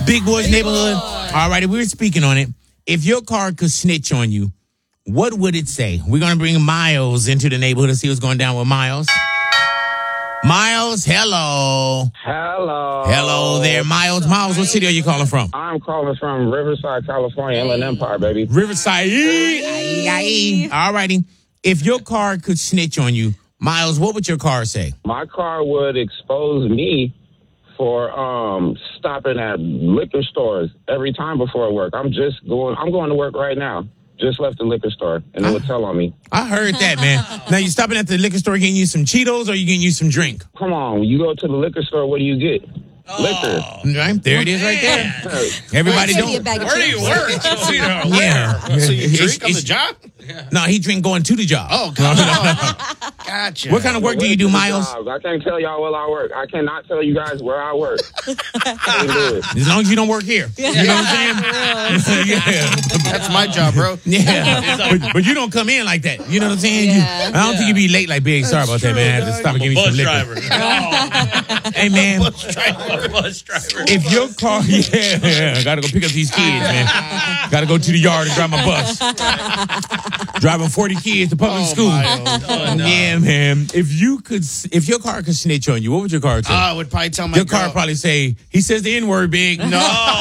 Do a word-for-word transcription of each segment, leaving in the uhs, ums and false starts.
Big Boy's Neighborhood. All righty, we were speaking on it. If your car could snitch on you, what would it say? We're going to bring Miles into the neighborhood to see what's going down with Miles. Miles, hello. Hello. Hello there, Miles. Miles, what city are you calling from? I'm calling from Riverside, California, Inland Empire, baby. Riverside. All righty. If your car could snitch on you, Miles, what would your car say? My car would expose me for um, stopping at liquor stores every time before work. I'm just going, I'm going to work right now. Just left the liquor store, and it would tell on me. I heard that, man. Now, you stopping at the liquor store getting you some Cheetos, or you getting you some drink? Come on, when you go to the liquor store, what do you get? Oh. Liquor. Right, there it is right there. Everybody don't. Where do you work? Yeah. So you It's- drink on the it's- job? No, he drink going to the job. Oh, God. Gotcha. What kind of work do you do, Miles? I can't tell y'all where I work. I cannot tell you guys where I work. I can't do it. As long as you don't work here. You know what I'm saying? Yeah. That's my job, bro. Yeah. But, but you don't come in like that. You know what I'm saying? You, Yeah. I don't think you be late like Big. Sorry about that, man. I had to stop and give you some Bus liquor. driver. Oh, Hey, man. bus driver. Bus driver. If your car, yeah, yeah, gotta go pick up these kids, man. Gotta go to the yard and drive my bus. Driving forty kids to public Oh, school. Miles. Oh, no. Yeah, man. If you could, if your car could snitch on you, what would your car say? I would probably tell my your girl. car probably say, he says the N word, Big. No.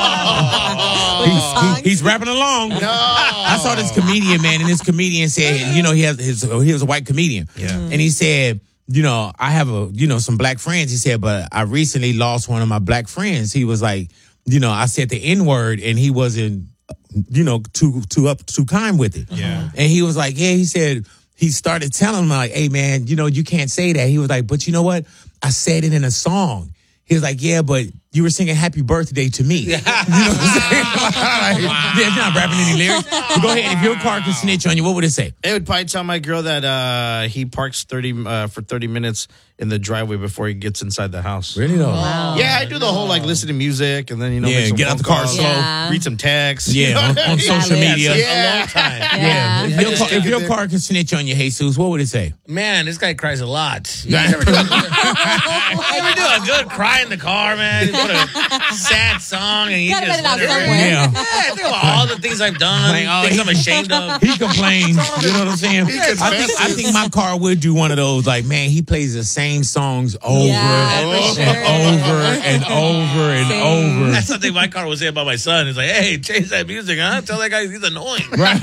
he's, he- he's rapping along. No. I saw this comedian, man, and this comedian said, you know, he has his, he was a white comedian. Yeah. And he said, you know, I have a, you know, some black friends. He said, but I recently lost one of my black friends. He was like, you know, I said the N word and he wasn't, you know, too, too up, too kind with it. Yeah. And he was like, yeah, he said, he started telling him like, hey man, you know, you can't say that. He was like, but you know what? I said it in a song. He was like, yeah, but you were singing happy birthday to me. You know what I'm saying? Like, yeah, it's not rapping any lyrics. But go ahead. If your car could snitch on you, what would it say? It would probably tell my girl that uh, he parks thirty uh, for thirty minutes in the driveway before he gets inside the house. Really though? Wow. Yeah, I do the whole like listen to music and then you know Yeah, make some get out phone the car calls, slow. Yeah. read some texts. Yeah, on, on social media. Yeah. A long time. Yeah. If your, car, if your car could snitch on you, Jesus, what would it say? Man, this guy cries a lot. You ever do, you ever do a good cry in the car, man? You put a sad song and you Gotta just let it out wonder- somewhere. Yeah. Yeah, I think about all the things I've done, Like, oh, things he- I'm ashamed of. He complains. You know what I'm saying? I think, I think my car would do one of those. Like, man, he plays the same songs over Yeah, for and sure. over and over and Same. over. That's something my car would say about my son. It's like, hey, change that music, huh? Tell that guy he's annoying. Right.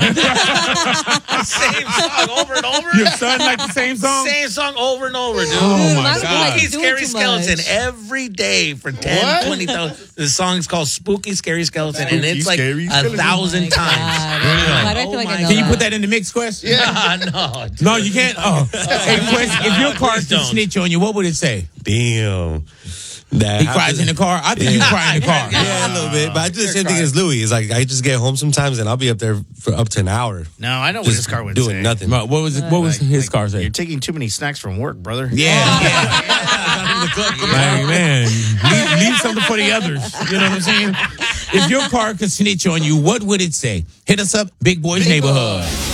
Same song over and over. Your son like the same song? Same song over and over, dude. Oh, my That's God. like Spooky doing Scary too Skeleton much. every day for ten, What? twenty thousand. The song's called Spooky Scary Skeleton, and it's like Scary a Skeleton. thousand My times. God. Why do I feel like I know Can you that? put that in the mix, Quest? Yeah, no. dude. No, you can't. Oh, hey, Quest, if your car Please could don't. snitch on you, what would it say? Damn. That He cries in the car. I think you cry in the car. Yeah, a little bit. But I do the same thing as Louis. It's like I just get home sometimes and I'll be up there for up to an hour. No, I know what Just his car would doing say. nothing. What was what was Like- his like, car say? You're taking too many snacks from work, brother. Yeah, yeah. Like, man, leave, leave something for the others. You know what I'm saying? If your car could snitch on you, what would it say? Hit us up, Big Boys Neighborhood.